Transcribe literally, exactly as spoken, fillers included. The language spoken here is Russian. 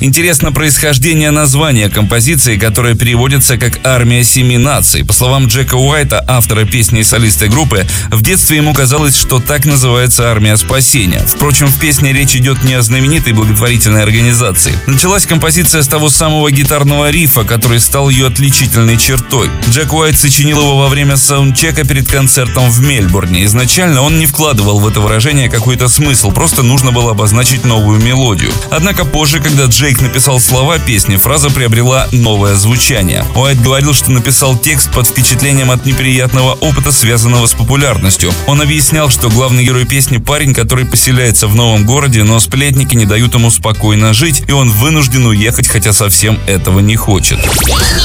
Интересно происхождение названия композиции, которая переводится как «Армия семи наций». По словам Джека Уайта, автора песни и солиста группы, в детстве ему казалось, что так называется «Армия спасения». Впрочем, в песне речь идет не о знаменитой благотворительной организации. Началась композиция с того самого гитарного рифа, который стал ее отличительной чертой. Джек Уайт сочинил его во время саундчека перед концертом в Мельбурне. Изначально он не вкладывал в это выражение какой-то смысл, просто нужно было обозначить новую мелодию. Однако позже, когда Джейк написал слова песни, фраза приобрела новое звучание. Уайт говорил, что написал текст под впечатлением от неприятного опыта, связанного с популярностью. Он объяснял, что главный герой песни — парень, который поселяется в новом городе, но сплетники не дают ему спокойно жить, и он вынужден уехать, хотя совсем этого не хочет.